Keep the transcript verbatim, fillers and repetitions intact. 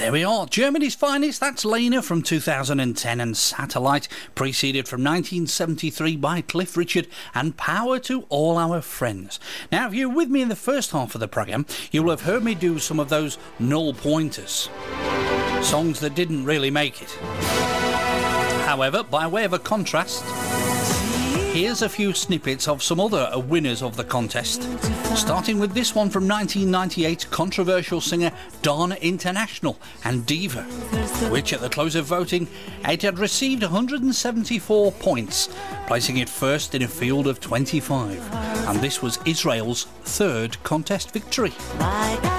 There we are, Germany's finest. That's Lena from two thousand ten, and Satellite, preceded from nineteen seventy-three by Cliff Richard and Power to All Our Friends. Now, if you're with me in the first half of the programme, you'll have heard me do some of those null pointers, songs that didn't really make it. However, by way of a contrast, here's a few snippets of some other winners of the contest, starting with this one from nineteen ninety-eight, controversial singer Dawn International and Diva, which at the close of voting, it had received one hundred seventy-four points, placing it first in a field of twenty-five. And this was Israel's third contest victory.